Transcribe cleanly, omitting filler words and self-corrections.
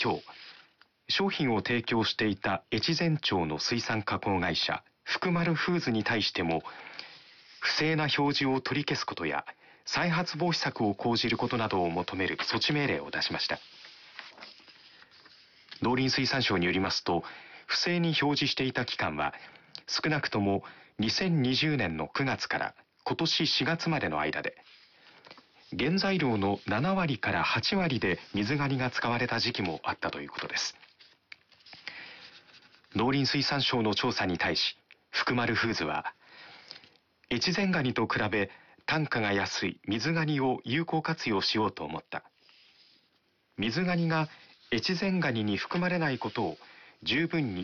今日、商品を提供していた越前町の水産加工会社福丸フーズに対しても不正な表示を取り消すことや再発防止策を講じることなどを求める措置命令を出しました。農林水産省によりますと、不正に表示していた期間は少なくとも2020年の9月から今年4月までの間で、原材料の7割から8割で水ガニが使われた時期もあったということです。農林水産省の調査に対し福丸フーズは、越前ガニと比べ単価が安い水ガニを有効活用しようと思った。水ガニが越前ガニに含まれないことを十分に